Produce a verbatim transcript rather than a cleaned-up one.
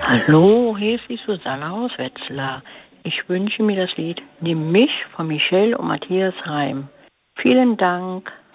Hallo, hier ist die Susanne aus Wetzlar. Ich wünsche mir das Lied Nimm mich von Michelle und Matthias Reim. Vielen Dank.